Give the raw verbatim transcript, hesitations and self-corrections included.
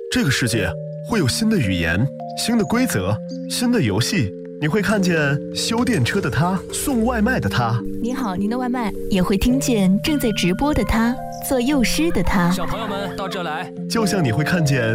这个世界会有新的语言、新的规则、新的游戏。你会看见修电车的他，送外卖的他。 你好，您的外卖。也会听见正在直播的他，做幼师的他。 小朋友们到这来。 就像你会看见